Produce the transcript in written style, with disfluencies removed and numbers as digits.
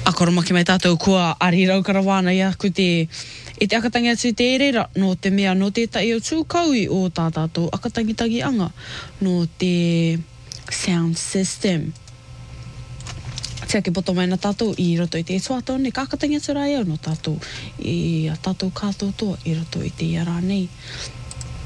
Akoromaki mai tātou kua ari rau karawana ia ko te akatangi atu te reira no te mea no te tai o tūkaui o tā tātou akatangitangi anga no te sound system. Tia ke poto mai na tātou I roto I te tuatau nei ka akatangi atu rai au no tātou I a tātou kātou toa I roto I te iara nei.